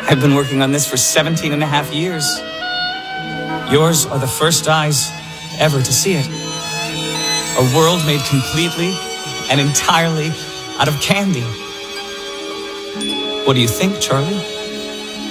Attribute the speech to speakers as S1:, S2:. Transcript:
S1: I've been working on this for 17 and a half years. Yours are the first eyes ever to see it. A world made completely and entirely out of candy. What do you think, Charlie?